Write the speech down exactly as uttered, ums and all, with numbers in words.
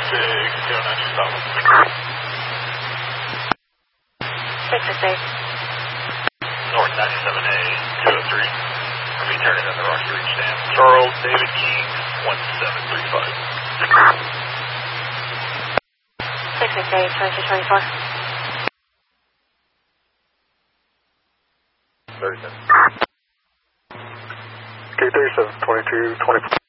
six, zero nine, stop. six six eight. North ninety-seven A, two oh three. We'll be turning in the Rocky Ridge Dam. Charles David King, one seven three five. six six eight, twenty-two twenty-four. thirty-seven. K thirty-seven, twenty-two twenty-four.